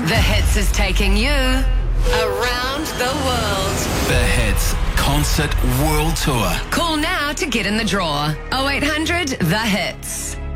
The Hits is taking you around the world. The Hits Concert World Tour. Call now to get in the draw. 0800 The Hits.